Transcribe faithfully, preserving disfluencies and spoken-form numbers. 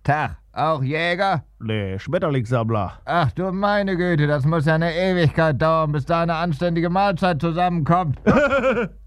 Tag, auch Jäger? Nee, Schmetterlingssammler. Ach du meine Güte, das muss ja eine Ewigkeit dauern, bis da eine anständige Mahlzeit zusammenkommt.